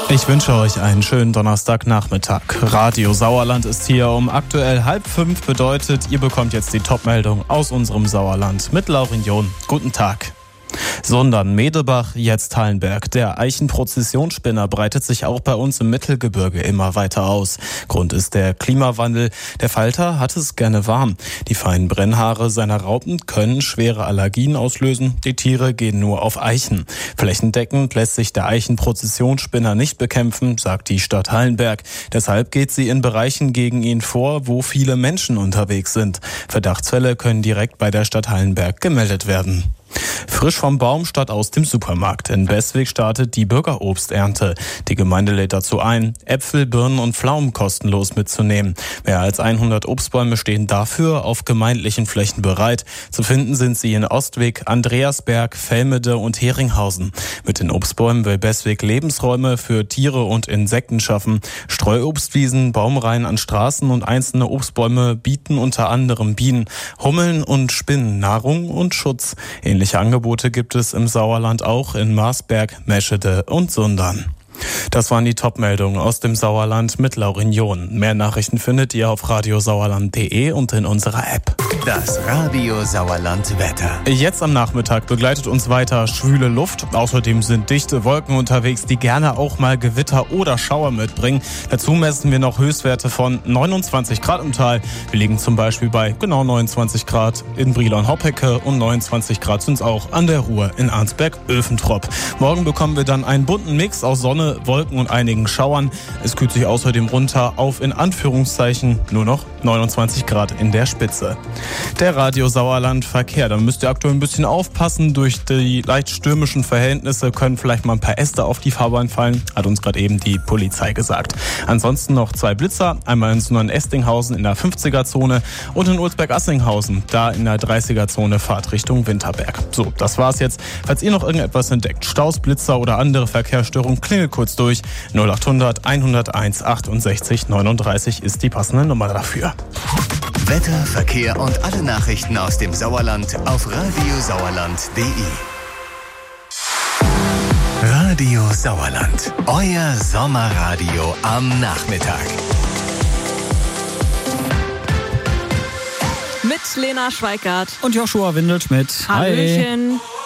Ich wünsche euch einen schönen Donnerstagnachmittag. Radio Sauerland ist hier um aktuell 4:30. Bedeutet, ihr bekommt jetzt die Top-Meldung aus unserem Sauerland mit Laurin John. Guten Tag. Sundern, Medebach, jetzt Hallenberg. Der Eichenprozessionsspinner breitet sich auch bei uns im Mittelgebirge immer weiter aus. Grund ist der Klimawandel. Der Falter hat es gerne warm. Die feinen Brennhaare seiner Raupen können schwere Allergien auslösen. Die Tiere gehen nur auf Eichen. Flächendeckend lässt sich der Eichenprozessionsspinner nicht bekämpfen, sagt die Stadt Hallenberg. Deshalb geht sie in Bereichen gegen ihn vor, wo viele Menschen unterwegs sind. Verdachtsfälle können direkt bei der Stadt Hallenberg gemeldet werden. Frisch vom Baum statt aus dem Supermarkt. In Bestwig startet die Bürgerobsternte. Die Gemeinde lädt dazu ein, Äpfel, Birnen und Pflaumen kostenlos mitzunehmen. Mehr als 100 Obstbäume stehen dafür auf gemeindlichen Flächen bereit. Zu finden sind sie in Ostwig, Andreasberg, Velmede und Heringhausen. Mit den Obstbäumen will Bestwig Lebensräume für Tiere und Insekten schaffen. Streuobstwiesen, Baumreihen an Straßen und einzelne Obstbäume bieten unter anderem Bienen, Hummeln und Spinnen Nahrung und Schutz. Ähnliche Angebote gibt es im Sauerland auch in Marsberg, Meschede und Sundern. Das waren die Top-Meldungen aus dem Sauerland mit Laurin John. Mehr Nachrichten findet ihr auf radiosauerland.de und in unserer App. Das Radio Sauerland Wetter. Jetzt am Nachmittag begleitet uns weiter schwüle Luft. Außerdem sind dichte Wolken unterwegs, die gerne auch mal Gewitter oder Schauer mitbringen. Dazu messen wir noch Höchstwerte von 29 Grad im Tal. Wir liegen zum Beispiel bei genau 29 Grad in Brilon-Hoppecke und 29 Grad sind es auch an der Ruhr in Arnsberg-Öfentrop. Morgen bekommen wir dann einen bunten Mix aus Sonne, Wolken und einigen Schauern. Es kühlt sich außerdem runter auf in Anführungszeichen nur noch 29 Grad in der Spitze. Der Radio Sauerland Verkehr. Da müsst ihr aktuell ein bisschen aufpassen. Durch die leicht stürmischen Verhältnisse können vielleicht mal ein paar Äste auf die Fahrbahn fallen, hat uns gerade eben die Polizei gesagt. Ansonsten noch 2 Blitzer. Einmal in Sundern-Estinghausen in der 50er-Zone und in Ulsberg-Assinghausen, da in der 30er-Zone Fahrt Richtung Winterberg. So, das war's jetzt. Falls ihr noch irgendetwas entdeckt, Staus, Blitzer oder andere Verkehrsstörungen, klingelt kurz durch. 0800 101 68 39 ist die passende Nummer dafür. Wetter, Verkehr und alle Nachrichten aus dem Sauerland auf radiosauerland.de. Radio Sauerland, euer Sommerradio am Nachmittag. Mit Lena Schweikart und Joshua Windelschmidt. Hallöchen. Hi.